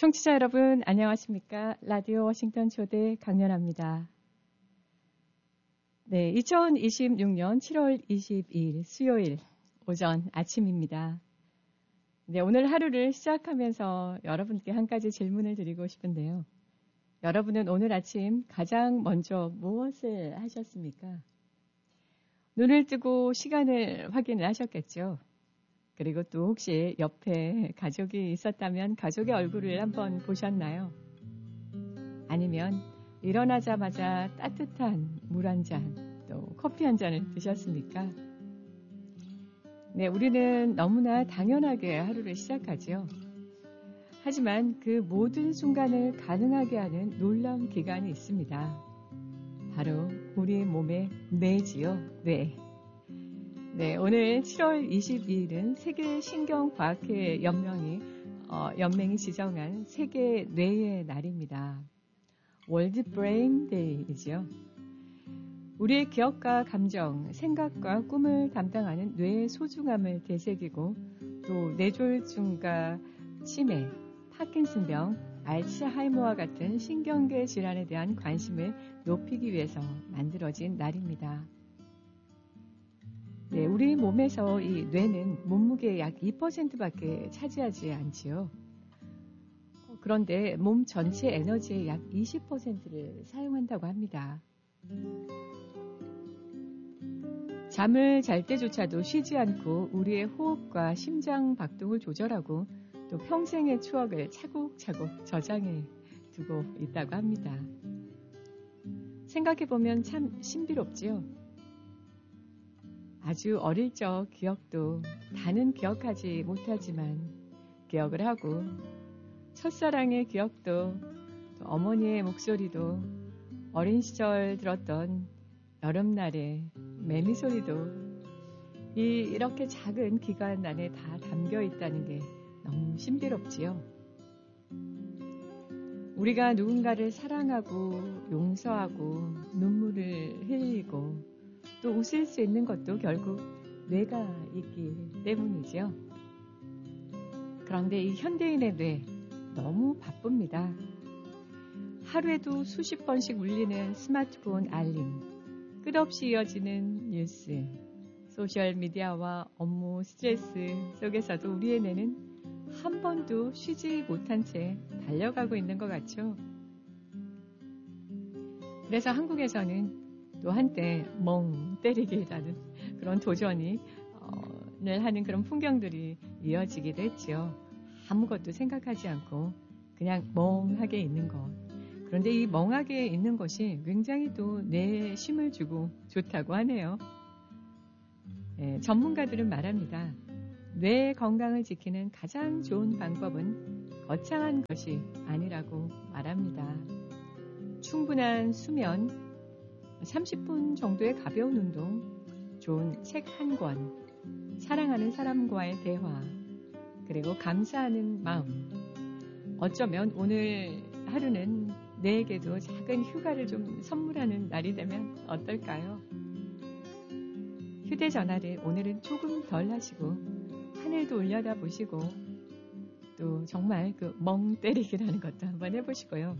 청취자 여러분, 안녕하십니까? 라디오 워싱턴 초대 강연합니다. 네, 2026년 7월 22일 수요일 오전 아침입니다. 네, 오늘 하루를 시작하면서 여러분께 한 가지 질문을 드리고 싶은데요. 여러분은 오늘 아침 가장 먼저 무엇을 하셨습니까? 눈을 뜨고 시간을 확인을 하셨겠죠? 그리고 또 혹시 옆에 가족이 있었다면 가족의 얼굴을 한번 보셨나요? 아니면 일어나자마자 따뜻한 물 한 잔, 또 커피 한 잔을 드셨습니까? 네, 우리는 너무나 당연하게 하루를 시작하죠. 하지만 그 모든 순간을 가능하게 하는 놀라운 기관이 있습니다. 바로 우리 몸의 뇌지요, 뇌. 네, 오늘 7월 22일은 세계신경과학회 연맹이 지정한 세계 뇌의 날입니다. 월드 브레인 데이이죠. 우리의 기억과 감정, 생각과 꿈을 담당하는 뇌의 소중함을 되새기고 또 뇌졸중과 치매, 파킨슨병, 알츠하이머와 같은 신경계 질환에 대한 관심을 높이기 위해서 만들어진 날입니다. 네, 우리 몸에서 이 뇌는 몸무게의 약 2%밖에 차지하지 않지요. 그런데 몸 전체 에너지의 약 20%를 사용한다고 합니다. 잠을 잘 때조차도 쉬지 않고 우리의 호흡과 심장 박동을 조절하고 또 평생의 추억을 차곡차곡 저장해 두고 있다고 합니다. 생각해보면 참 신비롭지요. 아주 어릴 적 기억도 다는 기억하지 못하지만 기억을 하고 첫사랑의 기억도 또 어머니의 목소리도 어린 시절 들었던 여름날의 매미 소리도 이렇게 작은 기관 안에 다 담겨 있다는 게 너무 신비롭지요. 우리가 누군가를 사랑하고 용서하고 눈물을 흘리고 또 웃을 수 있는 것도 결국 뇌가 있기 때문이죠. 그런데 이 현대인의 뇌 너무 바쁩니다. 하루에도 수십 번씩 울리는 스마트폰 알림, 끝없이 이어지는 뉴스, 소셜미디어와 업무 스트레스 속에서도 우리의 뇌는 한 번도 쉬지 못한 채 달려가고 있는 것 같죠. 그래서 한국에서는 또 한때 멍 때리기라는 그런 도전을 하는 그런 풍경들이 이어지기도 했죠. 아무것도 생각하지 않고 그냥 멍하게 있는 것. 그런데 이 멍하게 있는 것이 굉장히 또 뇌에 쉼을 주고 좋다고 하네요. 네, 전문가들은 말합니다. 뇌 건강을 지키는 가장 좋은 방법은 거창한 것이 아니라고 말합니다. 충분한 수면, 30분 정도의 가벼운 운동, 좋은 책 한 권, 사랑하는 사람과의 대화, 그리고 감사하는 마음. 어쩌면 오늘 하루는 내에게도 작은 휴가를 좀 선물하는 날이 되면 어떨까요? 휴대전화를 오늘은 조금 덜 하시고 하늘도 올려다 보시고 또 정말 그 멍 때리기라는 것도 한번 해보시고요.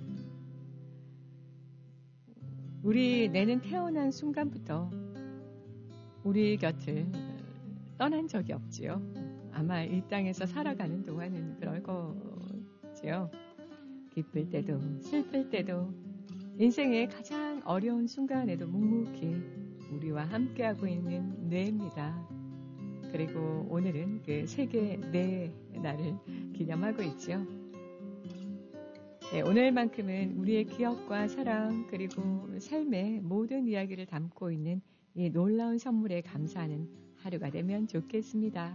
우리 뇌는 태어난 순간부터 우리 곁을 떠난 적이 없지요. 아마 이 땅에서 살아가는 동안은 그럴 거지요. 기쁠 때도 슬플 때도 인생의 가장 어려운 순간에도 묵묵히 우리와 함께하고 있는 뇌입니다. 그리고 오늘은 그 세계 뇌 날을 기념하고 있죠. 네, 오늘만큼은 우리의 기억과 사랑 그리고 삶의 모든 이야기를 담고 있는 이 놀라운 선물에 감사하는 하루가 되면 좋겠습니다.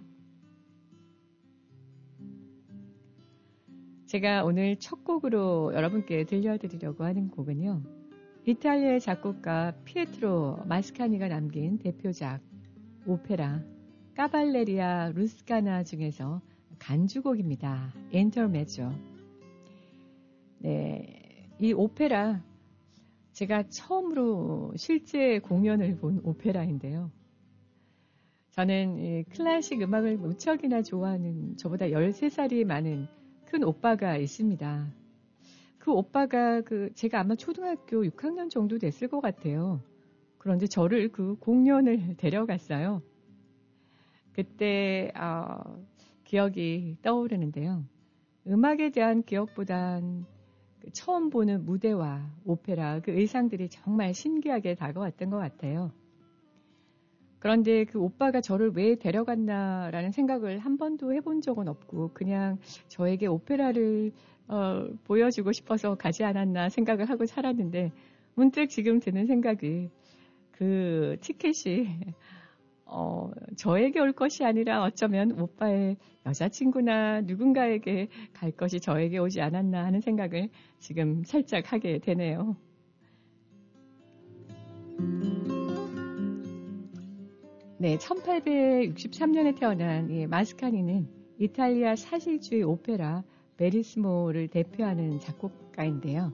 제가 오늘 첫 곡으로 여러분께 들려드리려고 하는 곡은요. 이탈리아의 작곡가 피에트로 마스카니가 남긴 대표작 오페라 까발레리아 루스카나 중에서 간주곡입니다. 인터메조. 네, 이 오페라 제가 처음으로 실제 공연을 본 오페라인데요. 저는 이 클래식 음악을 무척이나 좋아하는 저보다 13살이 많은 큰 오빠가 있습니다. 그 오빠가 제가 아마 초등학교 6학년 정도 됐을 것 같아요. 그런데 저를 그 공연을 데려갔어요. 그때 기억이 떠오르는데요. 음악에 대한 기억보단 처음 보는 무대와 오페라, 그 의상들이 정말 신기하게 다가왔던 것 같아요. 그런데 그 오빠가 저를 왜 데려갔나라는 생각을 한 번도 해본 적은 없고 그냥 저에게 오페라를 보여주고 싶어서 가지 않았나 생각을 하고 살았는데 문득 지금 드는 생각이 그 티켓이 저에게 올 것이 아니라 어쩌면 오빠의 여자친구나 누군가에게 갈 것이 저에게 오지 않았나 하는 생각을 지금 살짝 하게 되네요. 네, 1863년에 태어난 이 마스카니는 이탈리아 사실주의 오페라 베리스모를 대표하는 작곡가인데요.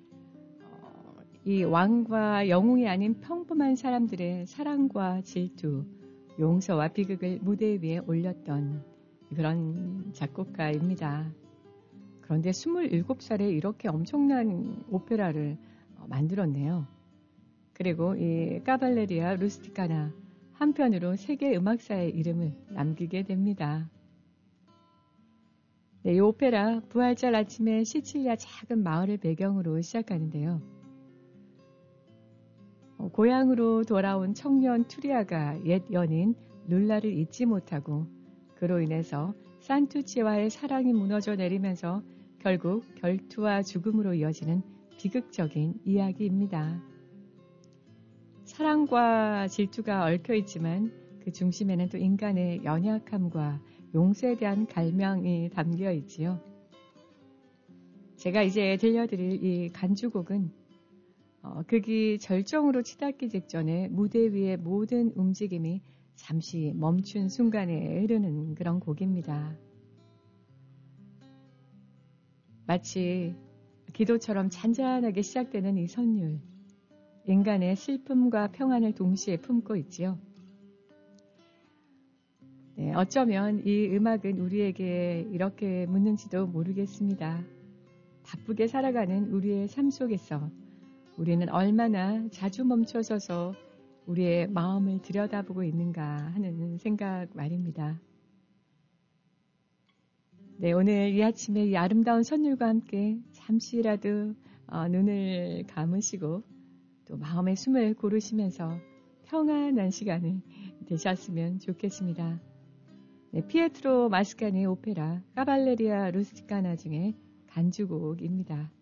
이 왕과 영웅이 아닌 평범한 사람들의 사랑과 질투, 용서와 비극을 무대 위에 올렸던 그런 작곡가입니다. 그런데 27살에 이렇게 엄청난 오페라를 만들었네요. 그리고 이 까발레리아 루스티카나 한편으로 세계 음악사의 이름을 남기게 됩니다. 네, 이 오페라 부활절 아침에 시칠리아 작은 마을을 배경으로 시작하는데요. 고향으로 돌아온 청년 투리아가 옛 연인 룰라를 잊지 못하고 그로 인해서 산투치와의 사랑이 무너져 내리면서 결국 결투와 죽음으로 이어지는 비극적인 이야기입니다. 사랑과 질투가 얽혀 있지만 그 중심에는 또 인간의 연약함과 용서에 대한 갈망이 담겨 있지요. 제가 이제 들려드릴 이 간주곡은 극이 절정으로 치닫기 직전에 무대 위의 모든 움직임이 잠시 멈춘 순간에 흐르는 그런 곡입니다. 마치 기도처럼 잔잔하게 시작되는 이 선율, 인간의 슬픔과 평안을 동시에 품고 있지요. 네, 어쩌면 이 음악은 우리에게 이렇게 묻는지도 모르겠습니다. 바쁘게 살아가는 우리의 삶 속에서 우리는 얼마나 자주 멈춰서서 우리의 마음을 들여다보고 있는가 하는 생각 말입니다. 네, 오늘 이 아침에 이 아름다운 선율과 함께 잠시라도 눈을 감으시고 또 마음의 숨을 고르시면서 평안한 시간을 되셨으면 좋겠습니다. 네, 피에트로 마스카니의 오페라 까발레리아 루스티카나 중에 간주곡입니다.